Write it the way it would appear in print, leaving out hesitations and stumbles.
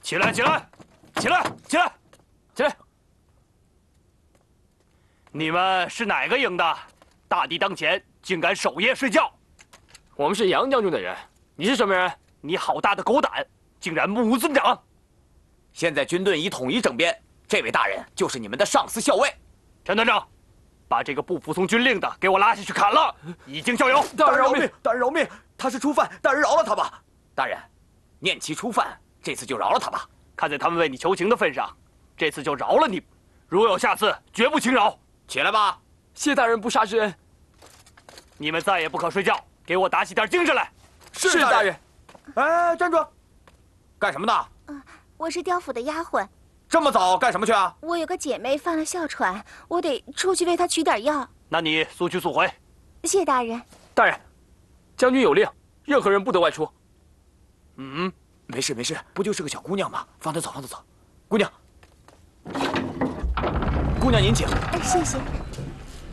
起来，起来，起来，起来，起来！你们是哪个营的？大敌当前，竟敢守夜睡觉！ 我们是杨将军的人，你是什么人？ 你好大的狗胆，竟然目无尊长！ 现在军队已统一整编，这位大人就是你们的上司校尉。 陈团长，把这个不服从军令的给我拉下去砍了，以儆效尤。 大人饶命！大人饶命！他是初犯，大人饶了他吧。大人，念其初犯，这次就饶了他吧。 看在他们为你求情的份上，这次就饶了你。如有下次，绝不轻饶。起来吧！ 谢大人不杀之恩。 你们再也不可睡觉，给我打起点精神来。 是大人。 哎，站住！干什么呢？ 我是刁府的丫鬟。 这么早干什么去啊？ 我有个姐妹犯了哮喘，我得出去为她取点药。 那你速去速回。 谢大人。 大人，将军有令，任何人不得外出。 没事没事，不就是个小姑娘吗？放她走，放她走。姑娘，姑娘您请。 谢谢。